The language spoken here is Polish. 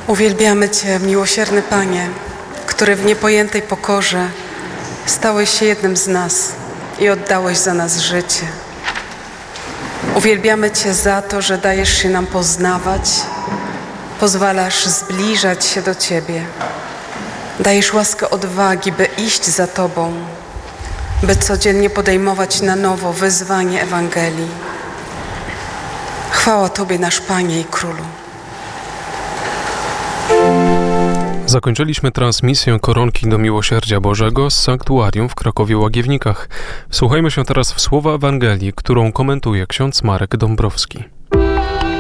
Uwielbiamy Cię, miłosierny Panie, który w niepojętej pokorze stałeś się jednym z nas i oddałeś za nas życie. Uwielbiamy Cię za to, że dajesz się nam poznawać, pozwalasz zbliżać się do Ciebie. Dajesz łaskę odwagi, by iść za Tobą, by codziennie podejmować na nowo wyzwanie Ewangelii. Chwała Tobie, nasz Panie i Królu. Zakończyliśmy transmisję Koronki do Miłosierdzia Bożego z sanktuarium w Krakowie-Łagiewnikach. Wsłuchajmy się teraz w słowa Ewangelii, którą komentuje ksiądz Marek Dąbrowski.